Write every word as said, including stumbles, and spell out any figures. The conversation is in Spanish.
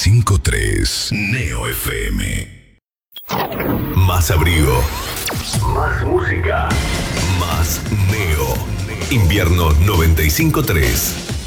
cinco tres Neo F M. Más abrigo. Más música. Más Neo. Invierno noventa y cinco tres.